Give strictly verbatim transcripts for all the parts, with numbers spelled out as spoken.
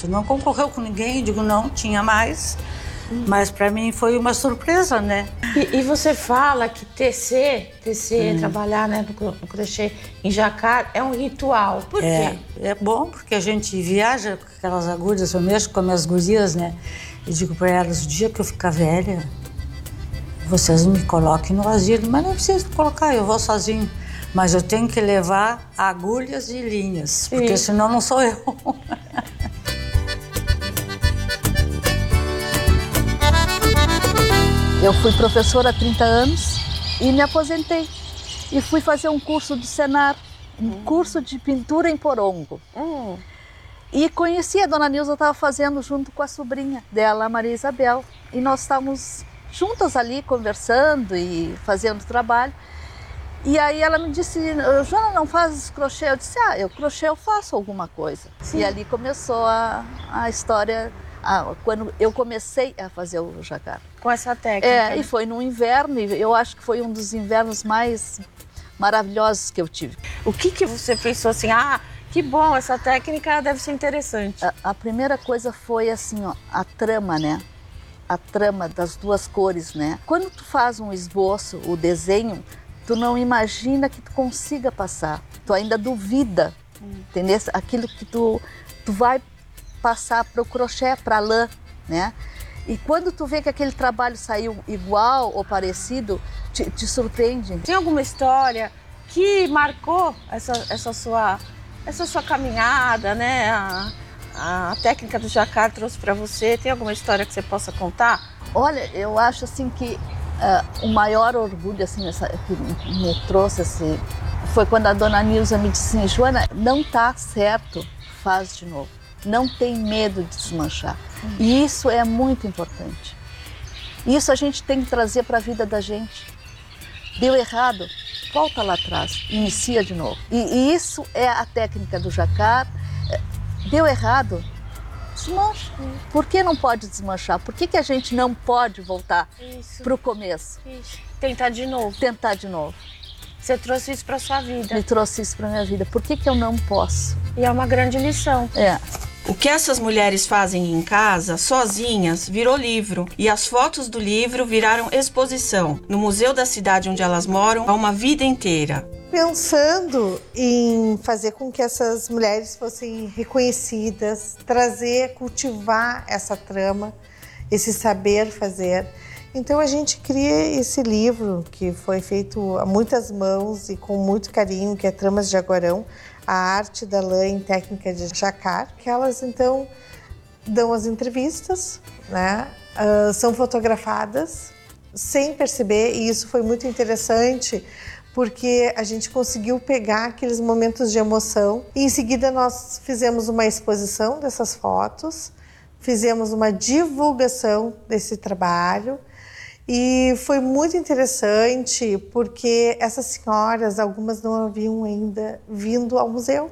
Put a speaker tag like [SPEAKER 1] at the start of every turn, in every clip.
[SPEAKER 1] Tu não concorreu com ninguém? Eu digo, não, tinha mais. Mas para mim foi uma surpresa, né?
[SPEAKER 2] E, e você fala que tecer, tecer, hum. trabalhar, né, no, no crochê em jacquard é um ritual. Por
[SPEAKER 1] é,
[SPEAKER 2] quê?
[SPEAKER 1] É bom porque a gente viaja com aquelas agulhas, eu mexo com as minhas gurias, né? E digo para elas, o dia que eu ficar velha, vocês me coloquem no asilo. Mas não precisa colocar, eu vou sozinho. Mas eu tenho que levar agulhas e linhas, Sim. porque senão não sou eu.
[SPEAKER 3] Eu fui professora há trinta anos e me aposentei. E fui fazer um curso do Senar, um hum. curso de pintura em porongo. Hum. E conheci a dona Nilza, estava fazendo junto com a sobrinha dela, a Maria Isabel. E nós estávamos juntas ali conversando e fazendo trabalho. E aí ela me disse, Joana, não faz crochê? Eu disse, ah, eu crochê eu faço alguma coisa. Sim. E ali começou a, a história... Ah, quando eu comecei a fazer o jacquard.
[SPEAKER 2] Com essa técnica.
[SPEAKER 3] É,
[SPEAKER 2] né?
[SPEAKER 3] E foi no inverno, e eu acho que foi um dos invernos mais maravilhosos que eu tive.
[SPEAKER 2] O que que você pensou assim, ah, que bom, essa técnica deve ser interessante?
[SPEAKER 3] A, a primeira coisa foi assim, ó, a trama, né? A trama das duas cores, né? Quando tu faz um esboço, o desenho, tu não imagina que tu consiga passar. Tu ainda duvida, hum. entendeu? Aquilo que tu, tu vai passar para o crochê, para a lã, né? E quando tu vê que aquele trabalho saiu igual ou parecido, te, te surpreende.
[SPEAKER 2] Tem alguma história que marcou essa, essa, sua, essa sua caminhada, né? A, a técnica do jacquard trouxe para você. Tem alguma história que você possa contar?
[SPEAKER 3] Olha, eu acho assim que uh, o maior orgulho assim, essa, que me trouxe assim, foi quando a dona Nilza me disse assim, Joana, não tá certo, faz de novo. Não tem medo de desmanchar. Uhum. E isso é muito importante. Isso a gente tem que trazer para a vida da gente. Deu errado, volta lá atrás, inicia de novo. E, e isso é a técnica do jacquard. Deu errado, desmancha. Uhum. Por que não pode desmanchar? Por que, que a gente não pode voltar para o começo?
[SPEAKER 2] Isso. Tentar de novo.
[SPEAKER 3] Tentar de novo.
[SPEAKER 2] Você trouxe isso para sua vida.
[SPEAKER 3] Me trouxe isso para minha vida. Por que, que eu não posso?
[SPEAKER 2] E é uma grande lição.
[SPEAKER 3] É.
[SPEAKER 4] O que essas mulheres fazem em casa, sozinhas, virou livro. E as fotos do livro viraram exposição no museu da cidade onde elas moram há uma vida inteira.
[SPEAKER 5] Pensando em fazer com que essas mulheres fossem reconhecidas, trazer, cultivar essa trama, esse saber fazer. Então a gente cria esse livro que foi feito a muitas mãos e com muito carinho, que é Tramas de Jaguarão, a arte da lã em técnica de jacquard, que elas então dão as entrevistas, né? Uh, são fotografadas sem perceber, e isso foi muito interessante porque a gente conseguiu pegar aqueles momentos de emoção e em seguida nós fizemos uma exposição dessas fotos, fizemos uma divulgação desse trabalho. E foi muito interessante porque essas senhoras, algumas não haviam ainda vindo ao museu.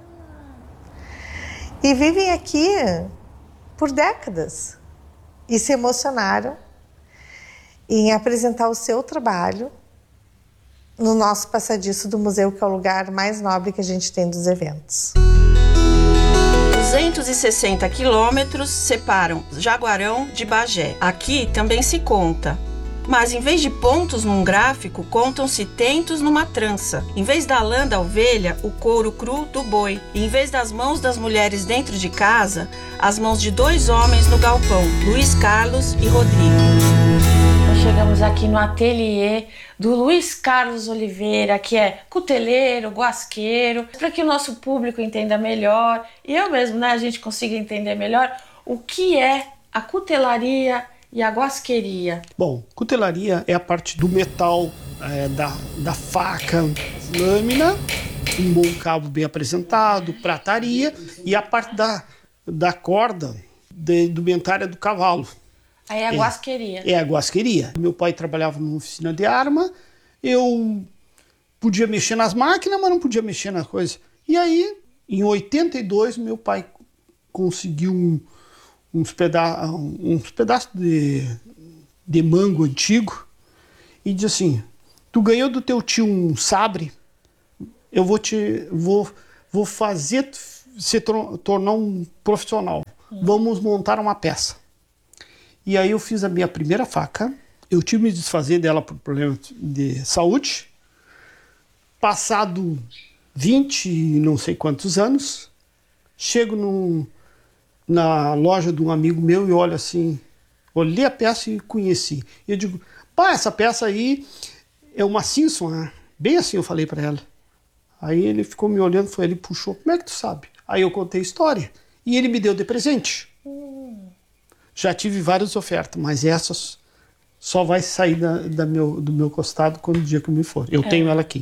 [SPEAKER 5] E vivem aqui por décadas. E se emocionaram em apresentar o seu trabalho no nosso passadiço do museu, que é o lugar mais nobre que a gente tem dos eventos.
[SPEAKER 4] duzentos e sessenta quilômetros separam Jaguarão de Bagé. Aqui também se conta. Mas em vez de pontos num gráfico, contam-se tentos numa trança. Em vez da lã da ovelha, o couro cru do boi. E em vez das mãos das mulheres dentro de casa, as mãos de dois homens no galpão, Luiz Carlos e Rodrigo.
[SPEAKER 2] Nós chegamos aqui no ateliê do Luiz Carlos Oliveira, que é cuteleiro, guasqueiro, para que o nosso público entenda melhor, e eu mesmo, né, a gente consiga entender melhor o que é a cutelaria e a guasqueria.
[SPEAKER 6] Bom, cutelaria é a parte do metal, é, da, da faca, lâmina, um bom cabo bem apresentado, prataria, e a parte da, da corda, da indumentária do cavalo.
[SPEAKER 2] Aí é a guasqueria.
[SPEAKER 6] É, é a guasqueria. Meu pai trabalhava numa oficina de arma, eu podia mexer nas máquinas, mas não podia mexer nas coisas. E aí, em oitenta e dois, meu pai conseguiu um, uns, peda uns pedaços de, de mango antigo e disse assim, tu ganhou do teu tio um sabre, eu vou te vou, vou fazer você tornar um profissional. vamos montar uma peça. E aí eu fiz a minha primeira faca, eu tive que me desfazer dela por problema de saúde. Passado vinte e não sei quantos anos, chego no, na loja de um amigo meu e olho assim, olhei a peça e conheci. E eu digo, pá, essa peça aí é uma Simpson, né? Bem assim eu falei para ela. Aí ele ficou me olhando, foi ele puxou, como é que tu sabe? Aí eu contei a história e ele me deu de presente. Hum. Já tive várias ofertas, mas essas só vai sair da, da meu, do meu costado quando o dia que eu me for. Eu é. tenho ela aqui.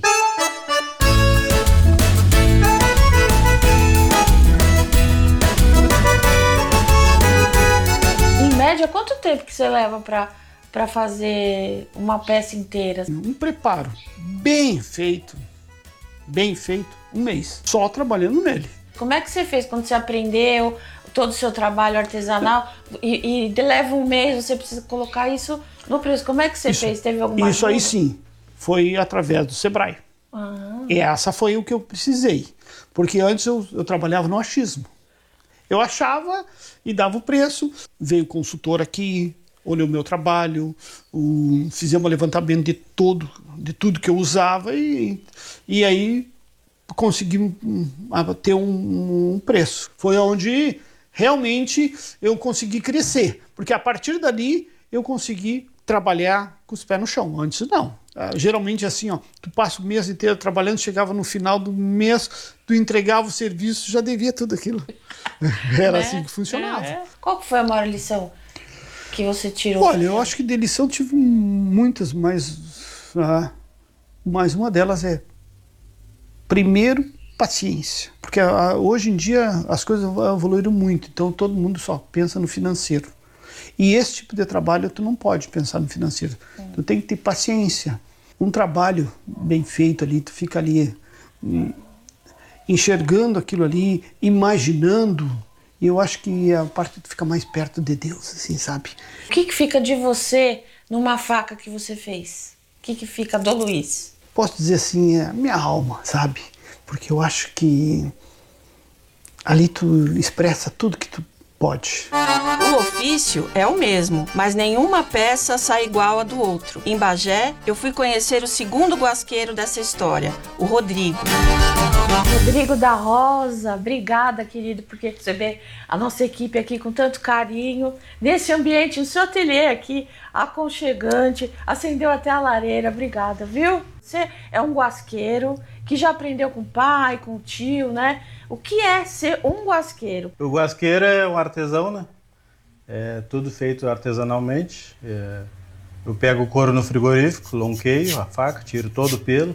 [SPEAKER 2] Em média, quanto tempo que você leva para para fazer uma peça inteira?
[SPEAKER 6] Um preparo bem feito, bem feito, um mês, só trabalhando nele.
[SPEAKER 2] Como é que você fez quando você aprendeu todo o seu trabalho artesanal e, e leva um mês, você precisa colocar isso no preço? Como é que você
[SPEAKER 6] isso,
[SPEAKER 2] fez? Teve alguma
[SPEAKER 6] Isso
[SPEAKER 2] ajuda?
[SPEAKER 6] Aí sim, foi através do Sebrae. Ah. E essa foi o que eu precisei, porque antes eu, eu trabalhava no achismo. Eu achava e dava o preço, veio o consultor aqui, olhou o meu trabalho, o, fizemos um levantamento de, todo, de tudo que eu usava e, e aí conseguimos ter um, um preço. Foi onde realmente eu consegui crescer, porque a partir dali eu consegui trabalhar com os pés no chão. Antes não. Uh, geralmente assim, ó, tu passa o mês inteiro trabalhando, chegava no final do mês, tu entregava o serviço, já devia tudo aquilo. Era é, assim que funcionava.
[SPEAKER 2] É. Qual que foi a maior lição que você tirou?
[SPEAKER 6] Olha, eu acho que de lição tive muitas, mas, uh, mas uma delas é, primeiro, paciência. Porque uh, hoje em dia as coisas evoluíram muito, então todo mundo só pensa no financeiro. E esse tipo de trabalho tu não pode pensar no financeiro. Sim. Tu tem que ter paciência. Um trabalho bem feito ali, tu fica ali enxergando aquilo ali, imaginando. E eu acho que a parte tu fica mais perto de Deus, assim, sabe?
[SPEAKER 2] O que, que fica de você numa faca que você fez? O que, que fica do Luiz?
[SPEAKER 6] Posso dizer assim, é a minha alma, sabe? Porque eu acho que ali tu expressa tudo que tu pode.
[SPEAKER 4] O ofício é o mesmo, mas nenhuma peça sai igual a do outro. Em Bagé, eu fui conhecer o segundo guasqueiro dessa história, o Rodrigo.
[SPEAKER 2] Rodrigo da Rosa, obrigada, querido, por receber a nossa equipe aqui com tanto carinho, nesse ambiente, no seu ateliê aqui, aconchegante, acendeu até a lareira, obrigada, viu? Você é um guasqueiro que já aprendeu com o pai, com o tio, né? O que é ser um guasqueiro?
[SPEAKER 7] O guasqueiro é um artesão, né? É tudo feito artesanalmente. É... Eu pego o couro no frigorífico, lonqueio a faca, tiro todo o pelo.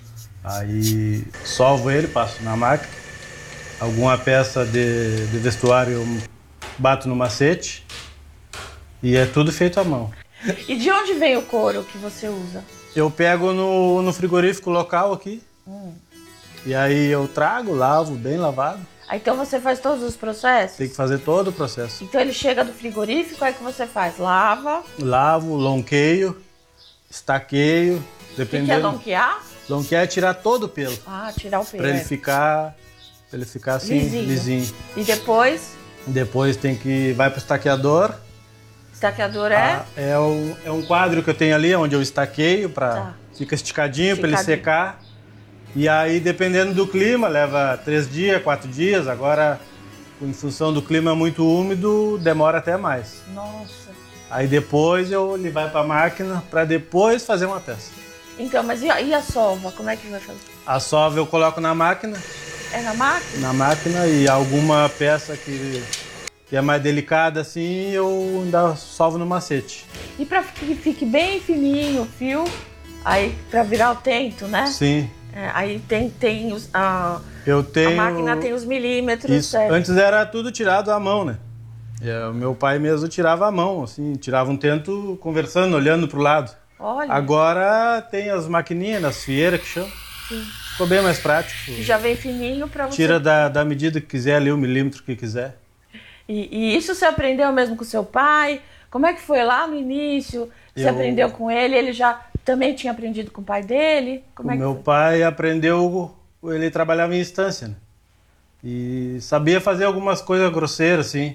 [SPEAKER 7] Aí solvo ele, passo na máquina. Alguma peça de, de vestuário eu bato no macete. E é tudo feito à mão.
[SPEAKER 2] E de onde vem o couro que você usa?
[SPEAKER 7] Eu pego no, no frigorífico local aqui. Hum. E aí eu trago, lavo, bem lavado.
[SPEAKER 2] Aí, então você faz todos os processos?
[SPEAKER 7] Tem que fazer todo o processo.
[SPEAKER 2] Então ele chega do frigorífico, aí que você faz? Lava?
[SPEAKER 7] Lavo, lonqueio, estaqueio. Dependendo...
[SPEAKER 2] O que, que é lonquear?
[SPEAKER 7] Lonquear é tirar todo o pelo.
[SPEAKER 2] Ah, tirar o pelo.
[SPEAKER 7] Pra ele ficar, pra ele ficar assim, lisinho. lisinho.
[SPEAKER 2] E depois?
[SPEAKER 7] Depois tem que... vai pro estaqueador.
[SPEAKER 2] Estaqueador é?
[SPEAKER 7] Ah, é, o, é um quadro que eu tenho ali, onde eu estaqueio, pra... Tá. Fica esticadinho, esticadinho. Pra ele secar. E aí, dependendo do clima, leva três dias, quatro dias. Agora, em função do clima muito úmido, demora até mais.
[SPEAKER 2] Nossa.
[SPEAKER 7] Aí depois eu ele vai pra máquina pra depois fazer uma peça.
[SPEAKER 2] Então, mas e a, e a sova? Como é que vai fazer?
[SPEAKER 7] A sova eu coloco na máquina.
[SPEAKER 2] É na máquina?
[SPEAKER 7] Na máquina, e alguma peça que, que é mais delicada assim, eu ainda sovo no macete.
[SPEAKER 2] E pra que fique bem fininho o fio, aí pra virar o tento, né?
[SPEAKER 7] Sim.
[SPEAKER 2] É, aí tem, tem os, a,
[SPEAKER 7] eu tenho...
[SPEAKER 2] a máquina tem os milímetros.
[SPEAKER 7] Isso.
[SPEAKER 2] Certo?
[SPEAKER 7] Antes era tudo tirado à mão, né? É, o meu pai mesmo tirava à mão, assim, tirava um tento conversando, olhando pro lado.
[SPEAKER 2] Olha.
[SPEAKER 7] Agora tem as maquininhas, as fieiras que chamam. Sim. Ficou bem mais prático.
[SPEAKER 2] Já vem fininho para você.
[SPEAKER 7] Tira da, da medida que quiser ali, o milímetro que quiser.
[SPEAKER 2] E, e isso você aprendeu mesmo com seu pai? Como é que foi lá no início? Você Eu... aprendeu com ele? Ele já também tinha aprendido com o pai dele? Como
[SPEAKER 7] o
[SPEAKER 2] é que
[SPEAKER 7] meu
[SPEAKER 2] foi?
[SPEAKER 7] pai aprendeu, ele trabalhava em instância, né? E sabia fazer algumas coisas grosseiras, assim.